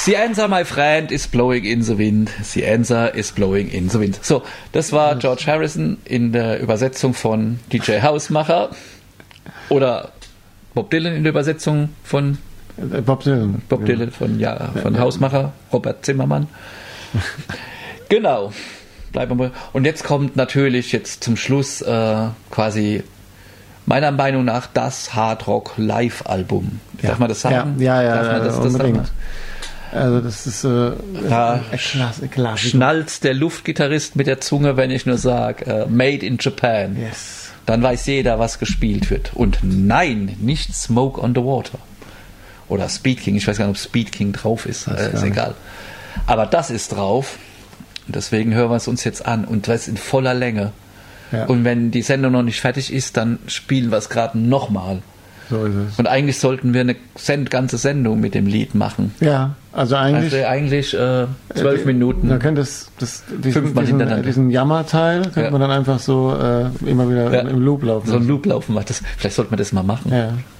The answer, my friend, is blowing in the wind. The answer is blowing in the wind. So, das war George Harrison in der Übersetzung von DJ Hausmacher oder Bob Dylan in der Übersetzung von Bob Dylan. Bob Dylan von Hausmacher, Robert Zimmermann. Genau. Bleiben wir mal. Und jetzt kommt natürlich jetzt zum Schluss quasi meiner Meinung nach das Hardrock Live-Album. Darf man das sagen? Ja, unbedingt. Also das ist da Klassiker. Schnalzt der Luftgitarrist mit der Zunge, wenn ich nur sage Made in Japan. Yes. Dann weiß jeder, was gespielt wird. Und nein, nicht Smoke on the Water. Oder Speed King. Ich weiß gar nicht, ob Speed King drauf ist. Ist egal. Aber das ist drauf. Und deswegen hören wir es uns jetzt an. Und das in voller Länge. Ja. Und wenn die Sendung noch nicht fertig ist, dann spielen wir es gerade nochmal. So ist es. Und eigentlich sollten wir eine ganze Sendung mit dem Lied machen. Ja, also eigentlich 12 Minuten. Man könnte diesen Jammerteil könnte man dann einfach so immer wieder im Loop laufen. So ein Loop laufen. Vielleicht sollte man das mal machen.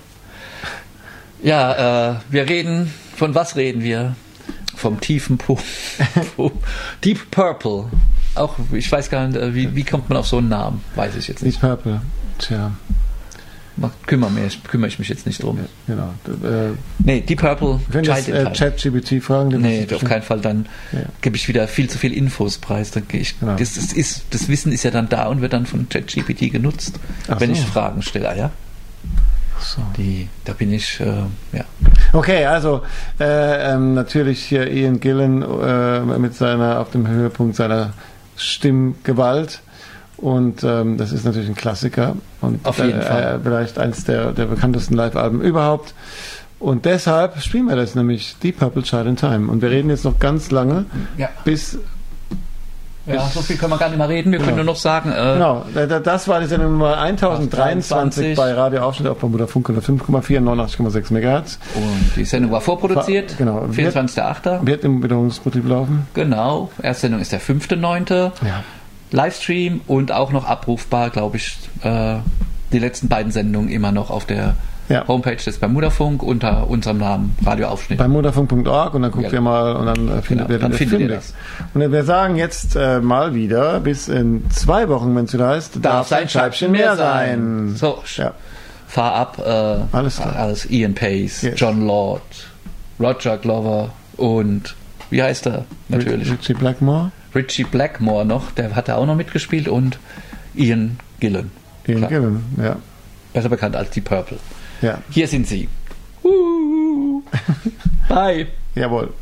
Ja, wir reden, von was reden wir? Vom tiefen Punkt. Deep Purple. Auch, ich weiß gar nicht, wie kommt man auf so einen Namen? Weiß ich jetzt nicht. Deep Purple, tja. Kümmere ich mich jetzt nicht drum. Ja, genau. Deep Purple. Wenn das ChatGPT fragen, nee, auf keinen Fall. Dann gebe ich wieder viel zu viel Infos preis. Dann genau. Das Wissen ist ja dann da und wird dann von ChatGPT genutzt, wenn ich Fragen stelle. Ja? So. Da bin ich, Okay, also natürlich hier Ian Gillan auf dem Höhepunkt seiner Stimmgewalt. Und das ist natürlich ein Klassiker und auf jeden Fall. Vielleicht eines der bekanntesten Live-Alben überhaupt. Und deshalb spielen wir das nämlich Deep Purple Child in Time. Und wir reden jetzt noch ganz lange, bis... Ja, so viel können wir gar nicht mehr reden. Wir können nur noch sagen... genau, das war die Sendung Nummer 1023 bei Radio Aufschnitt auf Bermuda Funk 5,4, 89,6 MHz. Und die Sendung war vorproduziert, genau. 24.8. Wird im Wiederholungsbetrieb laufen. Genau, erste Sendung ist der 5.9. Ja. Livestream und auch noch abrufbar, glaube ich, die letzten beiden Sendungen immer noch auf der Homepage des Bermudafunk unter unserem Namen Radio Aufschnitt. Bermudafunk.org und dann guckt ihr mal und dann findet ihr das. Und wir sagen jetzt mal wieder, bis in 2 Wochen, wenn es wieder heißt, darf ein Scheibchen mehr sein. So, fahr ab. Alles klar. Alles Ian Pace, John Lord, Roger Glover und wie heißt er? Natürlich. Richie Blackmore noch, der hat da auch noch mitgespielt und Ian Gillan. Gillan, ja. Besser bekannt als Deep Purple. Ja. Hier sind sie. Bye. Jawohl.